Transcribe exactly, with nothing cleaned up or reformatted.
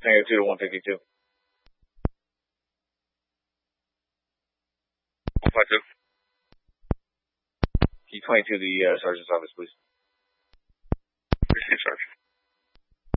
Tango two to one fifty-two. one five two. Key twenty-two, the uh, sergeant's office, please. Receive, Sergeant.